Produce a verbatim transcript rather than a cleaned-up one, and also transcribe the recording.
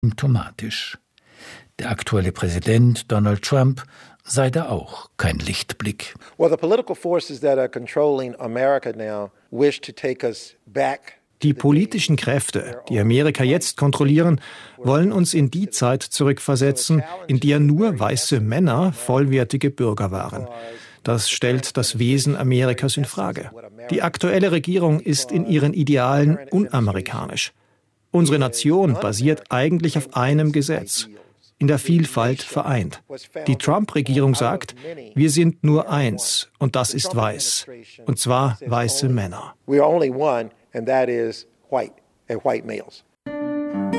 symptomatisch. Der aktuelle Präsident Donald Trump sei da auch kein Lichtblick. Well, the political forces that are controlling America now wish to take us back. Die politischen Kräfte, die Amerika jetzt kontrollieren, wollen uns in die Zeit zurückversetzen, in der nur weiße Männer vollwertige Bürger waren. Das stellt das Wesen Amerikas in Frage. Die aktuelle Regierung ist in ihren Idealen unamerikanisch. Unsere Nation basiert eigentlich auf einem Gesetz: in der Vielfalt vereint. Die Trump-Regierung sagt, wir sind nur eins, und das ist weiß. Und zwar weiße Männer. We are only one, and that is white, and white males.